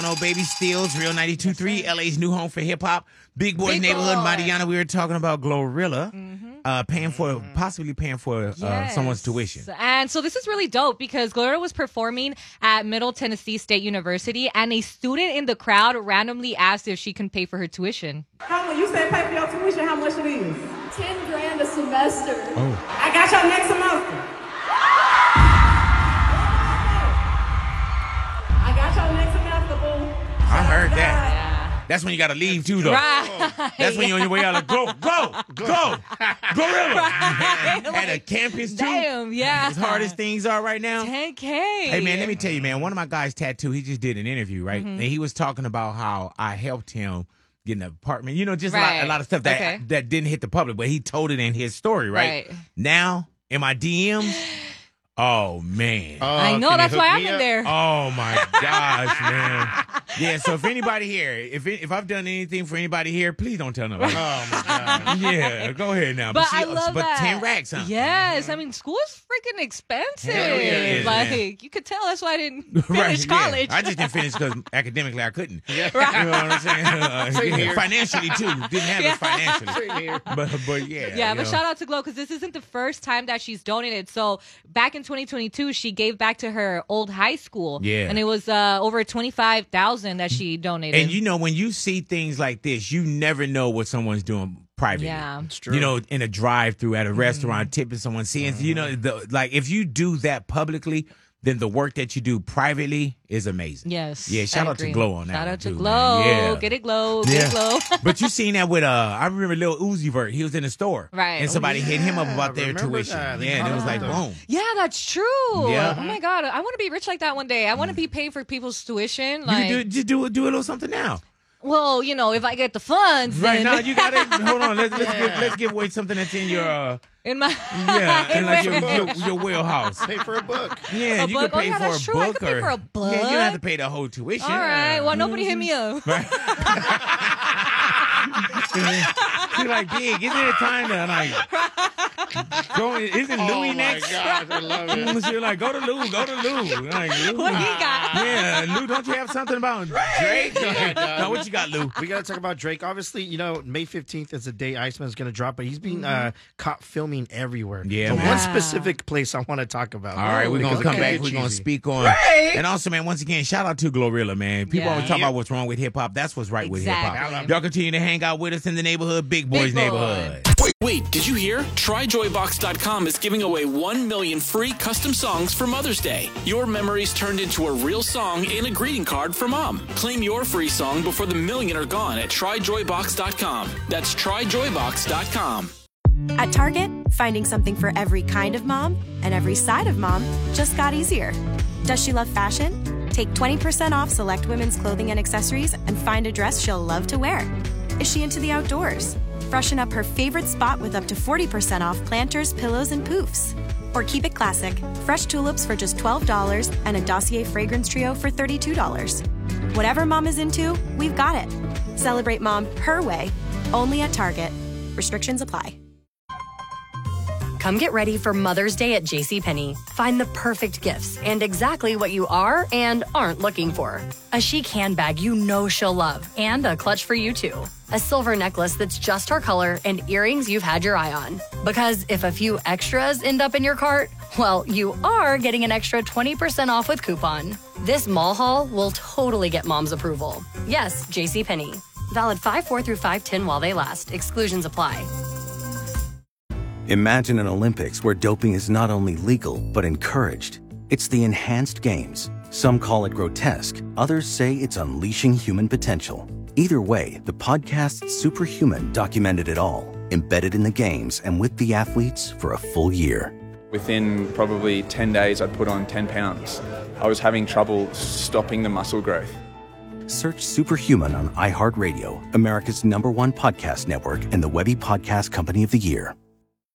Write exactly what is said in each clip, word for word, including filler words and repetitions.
No Baby Steals, Real ninety-two point three, L A's new home for hip hop. Big Boys Big Neighborhood, Boy. Mariana. We were talking about Glorilla, Mm-hmm. uh, paying for, possibly paying for uh, Yes. someone's tuition. And so this is really dope because Gloria was performing at Middle Tennessee State University, and a student in the crowd randomly asked if she can pay for her tuition. How much? You say pay for your tuition, how much it is? Ten grand a semester. Oh. I got y'all next semester. I got y'all next semester, boo. I heard that. Yeah. That's when you got to leave, too, though. Right. That's when you're on your way out. Like, go, go, go, Glorilla. At a campus, too. Damn, yeah. As hard as things are right now. ten K. Hey, man, let me tell you, man, one of my guys' tattoo, he just did an interview, right? Mm-hmm. And he was talking about how I helped him get an apartment. You know, just a, Right. lot, a lot of stuff that Okay. that didn't hit the public, but he told it in his story, right? Right. Now, in my D Ms, oh, man. Oh, I know, can you that's hook why I'm me in up? there. Oh, my gosh, man. Yeah, so if anybody here, if it, if I've done anything for anybody here, please don't tell nobody. Oh my God. Yeah, go ahead now. But she- I love but that. ten racks, huh? Yes, I mean school is freaking expensive. Hell yeah, it is, like man. you could tell that's why I didn't finish Right, yeah. college. I just didn't finish because academically I couldn't. Yeah. You know what I'm saying? Uh, Same yeah, here. financially, too. Didn't have Yeah. it financially. Same here. But, but yeah. Yeah, you but know. shout out to Glow because this isn't the first time that she's donated. So back in twenty twenty-two, she gave back to her old high school. Yeah. And it was uh, over twenty-five thousand that she donated. And you know, when you see things like this, you never know what someone's doing privately. Yeah. It's true. You know, in a drive-through at a restaurant, tipping someone, seeing, you know, the, like if you do that publicly, then the work that you do privately is amazing. Yes. Yeah, shout I out to agree. Glow on that Shout one, out to too, Glow. man. Yeah. Get it, Glow. Get Yeah. it, Glow. But you seen that with uh I remember Lil Uzi Vert. He was in the store. Right. And somebody Oh, hit him up yeah, about I their remember tuition. that. They Yeah, and it was called like, him. boom. Yeah, that's true. Yeah. Oh my God. I want to be rich like that one day. I want to be paying for people's tuition. Like, You can do, just do, do a little something now. well, you know, if I get the funds, Right then now, you got to hold on. Let's let's, give, let's give away something that's in your uh, in my yeah, in like your, where- your your wheelhouse. Pay for a book. Yeah, A you book? can Oh, pay yeah, for that's a true. I book could pay or for a yeah, you don't have to book. pay the whole tuition. All right. Well, nobody hit me up. She's like, big, isn't it time to like go? Isn't Oh Louis my next? gosh, I love it. She's like, go to Lou, go to Lou. Like, Lou. What he got? Yeah, Lou, don't you have something about Drake? No, what you got, Lou? We got to talk about Drake. Obviously, you know, May fifteenth is the day Iceman's going to drop, but he's being uh, caught filming everywhere. Yeah, But man. one specific place I want to talk about. All right, we're Because gonna it come could back. get We're gonna cheesy. speak on, and also, man, once again, shout out to Glorilla, man. People Yeah. always talk about what's wrong with hip hop. That's what's right with hip Exactly. hop. Y'all continue to hang out with us in the neighborhood, Big Boys Big Boy. neighborhood. Wait, wait, did you hear? try joy box dot com is giving away one million free custom songs for Mother's Day. Your memories turned into a real song and a greeting card for Mom. Claim your free song before the million are gone at try joy box dot com. That's try joy box dot com. At Target, finding something for every kind of mom and every side of mom just got easier. Does she love fashion? Take twenty percent off select women's clothing and accessories and find a dress she'll love to wear. Is she into the outdoors? Freshen up her favorite spot with up to forty percent off planters, pillows, and poofs. Or keep it classic, fresh tulips for just twelve dollars and a Dossier fragrance trio for thirty-two dollars. Whatever mom is into, we've got it. Celebrate mom her way, only at Target. Restrictions apply. Come get ready for Mother's Day at JCPenney. Find the perfect gifts and exactly what you are and aren't looking for. A chic handbag you know she'll love and a clutch for you too. A silver necklace that's just her color and earrings you've had your eye on. Because if a few extras end up in your cart, well, you are getting an extra twenty percent off with coupon. This mall haul will totally get mom's approval. Yes, JCPenney. Valid five four through five ten while they last. Exclusions apply. Imagine an Olympics where doping is not only legal, but encouraged. It's the enhanced games. Some call it grotesque, others say it's unleashing human potential. Either way, the podcast Superhuman documented it all, embedded in the games and with the athletes for a full year. Within probably ten days, I'd put on ten pounds. I was having trouble stopping the muscle growth. Search Superhuman on iHeartRadio, America's number one podcast network and the Webby Podcast Company of the Year.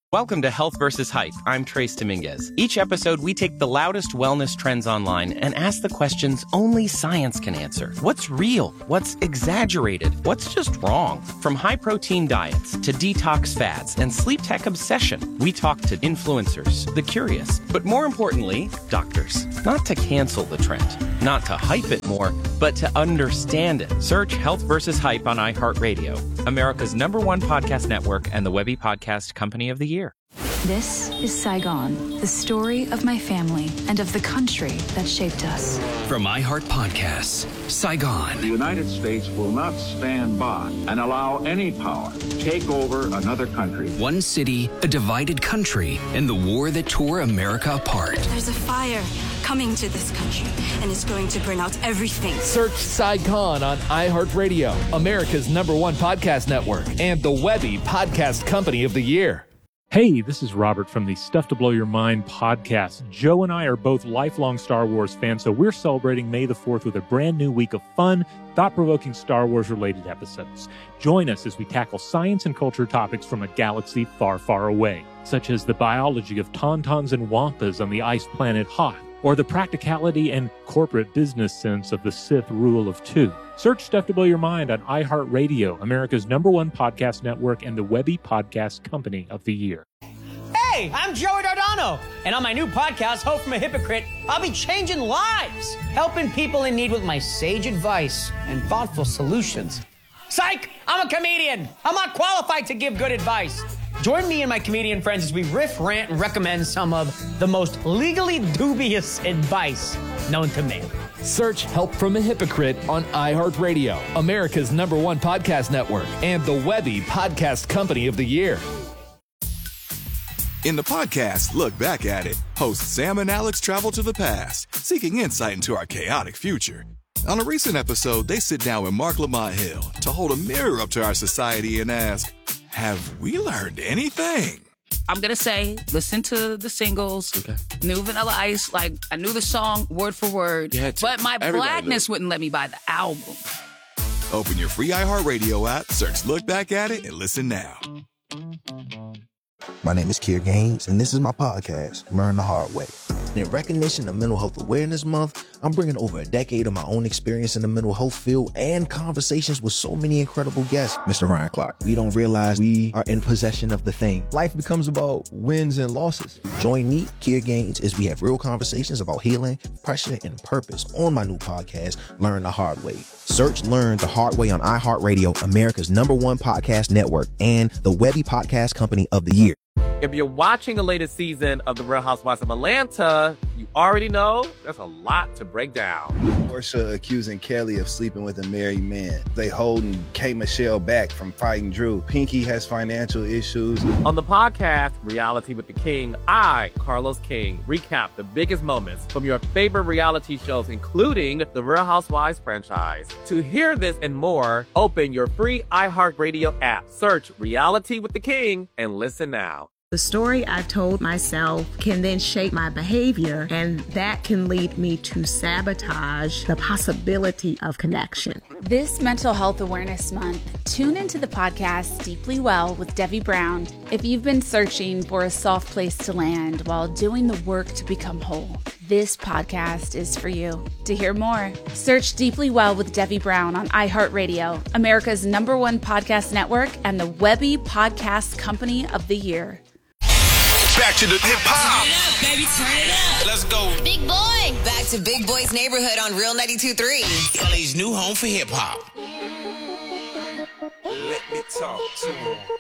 Welcome to Health versus. Hype. I'm Trace Dominguez. Each episode, we take the loudest wellness trends online and ask the questions only science can answer. What's real? What's exaggerated? What's just wrong? From high-protein diets to detox fads and sleep tech obsession, we talk to influencers, the curious, but more importantly, doctors. Not to cancel the trend, not to hype it more, but to understand it. Search Health versus. Hype on iHeartRadio, America's number one podcast network and the Webby Podcast Company of the Year. This is Saigon, the story of my family and of the country that shaped us. From iHeart Podcasts, Saigon. The United States will not stand by and allow any power to take over another country. One city, a divided country, and the war that tore America apart. There's a fire coming to this country, and it's going to burn out everything. Search Saigon on iHeartRadio, America's number one podcast network, and the Webby Podcast Company of the Year. Hey, this is Robert from the Stuff to Blow Your Mind podcast. Joe and I are both lifelong Star Wars fans, so we're celebrating May the fourth with a brand new week of fun, thought-provoking Star Wars-related episodes. Join us as we tackle science and culture topics from a galaxy far, far away, such as the biology of tauntauns and wampas on the ice planet Hoth, or the practicality and corporate business sense of the Sith rule of two. Search Stuff to Blow Your Mind on iHeartRadio, America's number one podcast network and the Webby Podcast Company of the Year. Hey, I'm Joey Dardano, and on my new podcast, Hope from a Hypocrite, I'll be changing lives, helping people in need with my sage advice and thoughtful solutions. Psych! I'm a comedian. I'm not qualified to give good advice. Join me and my comedian friends as we riff, rant, and recommend some of the most legally dubious advice known to man. Search Help from a Hypocrite on iHeartRadio, America's number one podcast network, and the Webby Podcast Company of the Year. In the podcast, Look Back at It, hosts Sam and Alex travel to the past, seeking insight into our chaotic future. On a recent episode, they sit down with Mark Lamont Hill to hold a mirror up to our society and ask, have we learned anything? I'm going to say, listen to the singles, okay. New Vanilla Ice, like, I knew the song word for word, but my blackness wouldn't let me buy the album. Open your free iHeartRadio app, search Look Back at It, and listen now. My name is Kier Gaines, and this is my podcast, Learn the Hard Way. In recognition of Mental Health Awareness Month, I'm bringing over a decade of my own experience in the mental health field and conversations with so many incredible guests. Mister Ryan Clark, we don't realize we are in possession of the thing. Life becomes about wins and losses. Join me, Kier Gaines, as we have real conversations about healing, pressure, and purpose on my new podcast, Learn the Hard Way. Search Learn the Hard Way on iHeartRadio, America's number one podcast network, and the Webby Podcast Company of the Year. If you're watching the latest season of The Real Housewives of Atlanta, you already know there's a lot to break down. Porsha accusing Kelly of sleeping with a married man. They holding K. Michelle back from fighting Drew. Pinky has financial issues. On the podcast, Reality with the King, I, Carlos King, recap the biggest moments from your favorite reality shows, including the Real Housewives franchise. To hear this and more, open your free iHeartRadio app, search Reality with the King, and listen now. The story I've told myself can then shape my behavior, and that can lead me to sabotage the possibility of connection. This Mental Health Awareness Month, tune into the podcast Deeply Well with Debbie Brown. If you've been searching for a soft place to land while doing the work to become whole, this podcast is for you. To hear more, search Deeply Well with Debbie Brown on iHeartRadio, America's number one podcast network, and the Webby Podcast Company of the Year. Back to the hip hop. Turn it up, baby, turn it up. Let's go. Big Boy. Back to Big Boy's Neighborhood on Real ninety-two point three. L A's new home for hip hop. Let me talk to him.